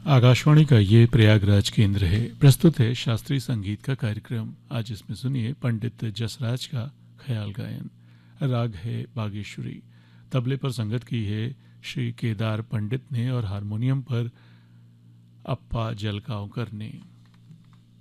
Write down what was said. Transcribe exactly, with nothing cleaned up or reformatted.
आकाशवाणी का ये प्रयागराज केंद्र है। प्रस्तुत है शास्त्रीय संगीत का कार्यक्रम। आज इसमें सुनिए पंडित जसराज का ख्याल गायन। राग है बागेश्वरी। तबले पर संगत की है श्री केदार पंडित ने और हारमोनियम पर अप्पा जलगांवकर ने।